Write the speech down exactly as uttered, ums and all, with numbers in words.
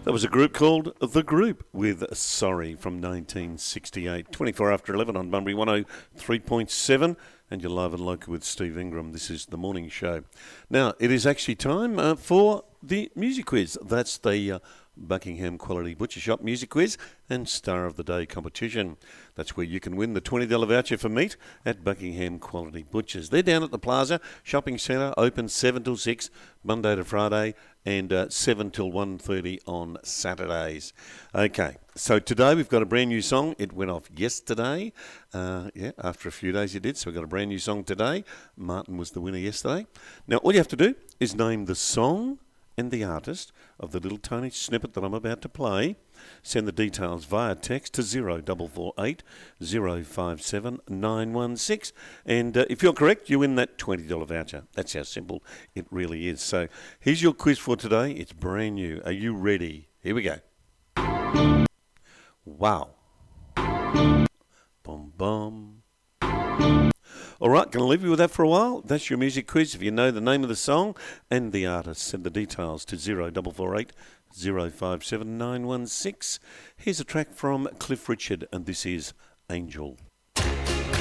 That was a group called The Group with Sorry from nineteen sixty-eight. twenty-four after eleven on Bunbury one oh three point seven, and you're live and local with Steve Ingram. This is the morning show. Now, it is actually time uh, for the music quiz. That's the uh, Buckingham Quality Butcher Shop Music Quiz and Star of the Day competition. That's where you can win the twenty dollars voucher for meat at Buckingham Quality Butchers. They're down at the Plaza Shopping Centre, open seven till six, Monday to Friday, and uh, seven till one thirty on Saturdays. Okay, so today we've got a brand new song. It went off yesterday. Uh, yeah, after a few days it did, so we've got a brand new song today. Martin was the winner yesterday. Now, all you have to do is name the song and the artist of the little tiny snippet that I'm about to play. Send the details via text to zero four four eight, zero five seven, nine one six. And uh, if you're correct, you win that twenty dollars voucher. That's how simple it really is. So here's your quiz for today. It's brand new. Are you ready? Here we go. Wow. Bum bum. All right, going to leave you with that for a while. That's your music quiz. If you know the name of the song and the artist, send the details to zero four four eight, zero five seven, nine one six. Here's a track from Cliff Richard, and this is Angel.